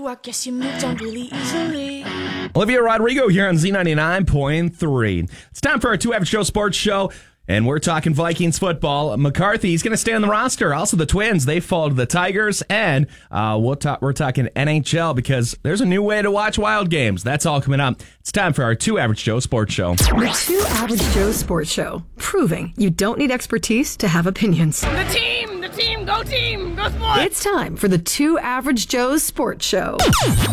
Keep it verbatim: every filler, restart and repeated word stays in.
I guess you moved on really easily. Olivia Rodrigo here on Z ninety-nine point three. It's time for our Two Average Joe Sports Show, and we're talking Vikings football. McCarthy's going to stay on the roster. Also, the Twins, they fall to the Tigers, and uh, we'll talk, we're talking N H L because there's a new way to watch wild games. That's all coming up. It's time for our Two Average Joe Sports Show. The Two Average Joe Sports Show, proving you don't need expertise to have opinions. The team, the team, go team, go sports. It's time for the Two Average Joe's Sports Show.